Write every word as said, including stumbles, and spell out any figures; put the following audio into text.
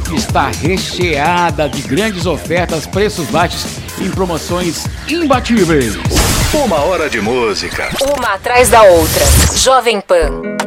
está recheada de grandes ofertas, preços baixos em promoções imbatíveis. Uma hora de música. Uma atrás da outra. Jovem Pan.